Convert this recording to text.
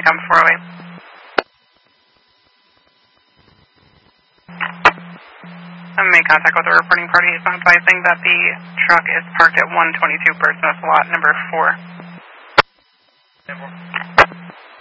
come 408. I made contact with the reporting party. He's advising that the truck is parked at 122 Bird's Nest lot number 4.